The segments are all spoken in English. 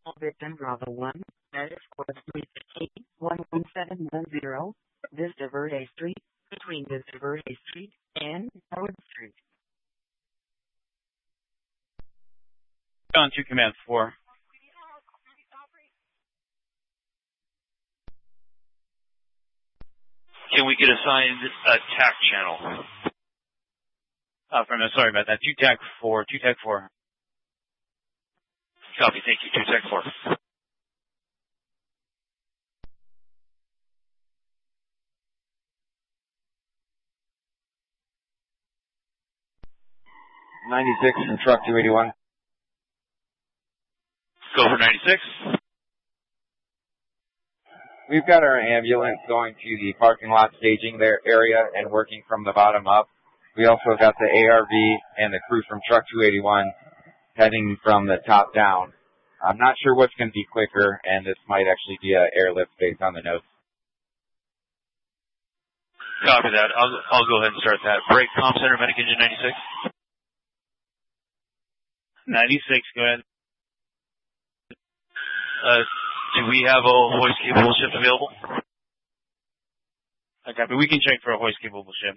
Victim Bravo 1, that is course 315-11710, Vista Verde Street, between Vista Verde Street and Howard Street. On to command 4. Can we get assigned a TAC channel? Sorry about that. 2 TAC 4. Copy, thank you. 2 TAC 4. From truck 281. Go for 96. We've got our ambulance going to the parking lot staging their area and working from the bottom up. We also got the ARV and the crew from truck 281 heading from the top down. I'm not sure what's going to be quicker, and this might actually be an airlift based on the notes. Copy that. I'll go ahead and start that. Break comm center medic engine 96. 96, go ahead. Do we have a hoist capable ship available? Okay, but we can check for a hoist capable ship.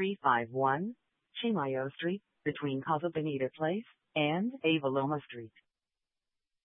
(315-13351) Chimayo Street, between Casa Bonita Place and Ava Loma Street.